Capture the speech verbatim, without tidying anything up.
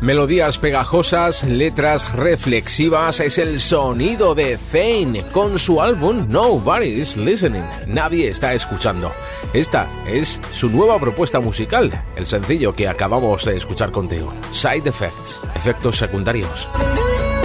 Melodías pegajosas, letras reflexivas, es el sonido de Zayn con su álbum Nobody's Listening. Nadie está escuchando. Esta es su nueva propuesta musical, el sencillo que acabamos de escuchar contigo. Side Effects, efectos secundarios.